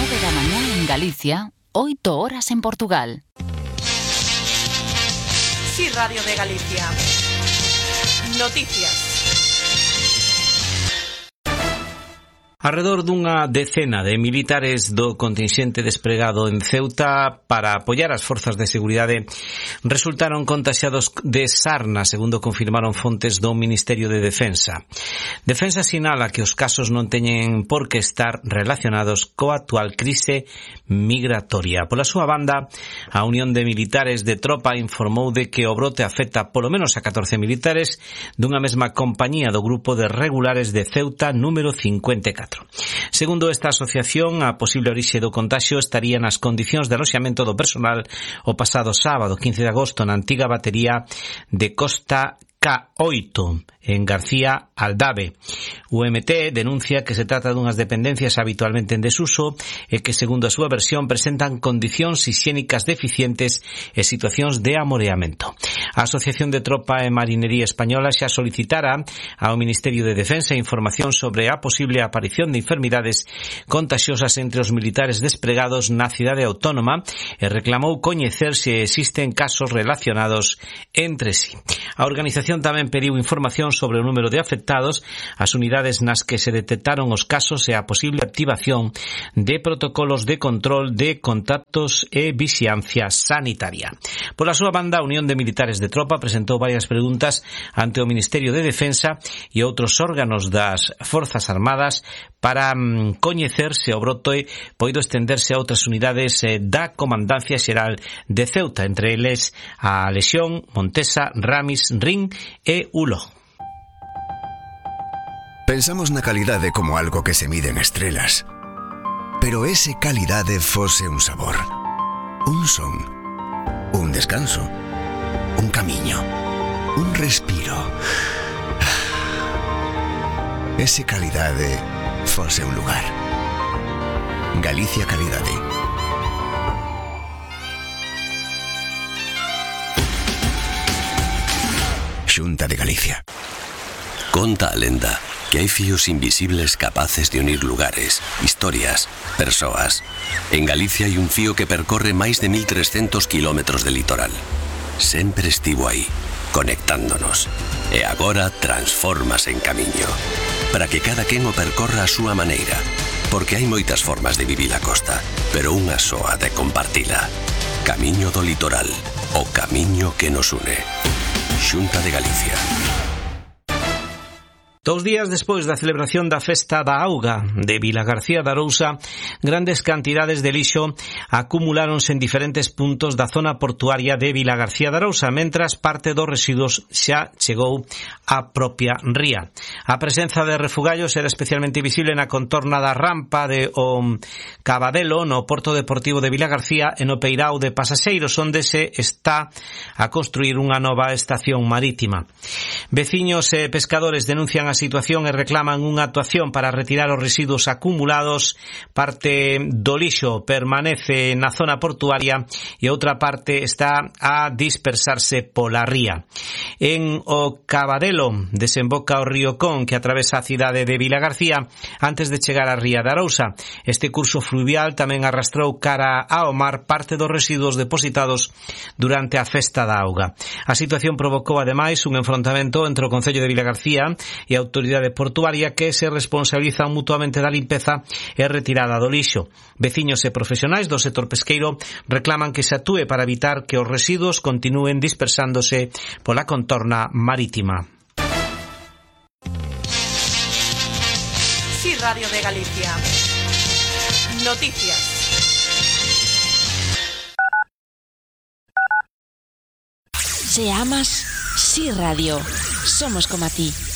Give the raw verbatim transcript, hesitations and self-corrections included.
nove da mañá en Galicia, oito horas en Portugal. Sí, Radio de Galicia. Noticias. Arredor dunha decena de militares do contingente despregado en Ceuta para apoiar as forzas de seguridade resultaron contaxiados de sarna, segundo confirmaron fontes do Ministerio de Defensa. Defensa sinala que os casos non teñen por que estar relacionados coa actual crise migratoria. Pola súa banda, a Unión de Militares de Tropa informou de que o brote afecta polo menos a catorce militares dunha mesma compañía do grupo de regulares de Ceuta número cincuenta e catro. Segundo esta asociación, a posible orixe do contaxio estaría nas condicións de aloxamento do personal o pasado sábado, quince de agosto, na antiga batería de Costa K oito, en García Aldave. O M T denuncia que se trata dunhas dependencias habitualmente en desuso e que, segundo a súa versión, presentan condicións hixiénicas deficientes e situacións de amoreamento. A Asociación de Tropa e Marinería Española xa solicitara ao Ministerio de Defensa información sobre a posible aparición de enfermidades contaxiosas entre os militares despregados na cidade autónoma e reclamou coñecer se existen casos relacionados entre sí. A organización tamén pediu información sobre o número de afectados, as unidades nas que se detectaron os casos e a posible activación de protocolos de control de contactos e vixiancia sanitaria. Pola súa banda, a Unión de Militares de Tropa presentou varias preguntas ante o Ministerio de Defensa e outros órganos das Forzas Armadas para mm, coñecer se o brote poido estenderse a outras unidades eh, da Comandancia Xeral de Ceuta, entre eles a Lexión, Montesa, Ramis, Rin e Ulo. Pensamos na calidade como algo que se mide en estrelas. Pero ese calidade fose un sabor, un son, un descanso, un camiño, un respiro. Ese calidade fose un lugar. Galicia Calidade. Xunta de Galicia. Conta a lenda que hai fíos invisibles capaces de unir lugares, historias, persoas. En Galicia hai un fío que percorre máis de mil trescentos kilómetros de litoral. Sempre estivo aí, conectándonos. E agora transfórmase en camiño, para que cada quen o percorra a súa maneira. Porque hai moitas formas de vivir a costa, pero unha soa de compartila. Camiño do litoral, o camiño que nos une. Xunta de Galicia. Dous días despois da celebración da Festa da Auga de Vilagarcía de Arousa, grandes cantidades de lixo acumuláronse en diferentes puntos da zona portuaria de Vilagarcía de Arousa, mentras parte dos residuos xa chegou á propia ría. A presenza de refugallos era especialmente visible na contorna da rampa de o Cabadelo, no Porto Deportivo de Vilagarcía e no Peirao de Pasaxeiros, onde se está a construir unha nova estación marítima. Veciños e pescadores denuncian a situación e reclaman unha actuación para retirar os residuos acumulados. Parte do lixo permanece na zona portuaria e outra parte está a dispersarse pola ría. En o Cabadelo desemboca o río Con, que atravesa a cidade de Vilagarcía antes de chegar á ría de Arousa. Este curso fluvial tamén arrastrou cara ao mar parte dos residuos depositados durante a Festa da Auga. A situación provocou ademais un enfrontamento entre o Concello de Vilagarcía e a autoridade portuaria, que se responsabilizan mutuamente da limpeza e retirada do lixo. Veciños e profesionais do sector pesqueiro reclaman que se actúe para evitar que os residuos continúen dispersándose pola contorna marítima. Sí, Radio de Galicia. Noticias. Si amas, Sí Radio. Somos como a ti.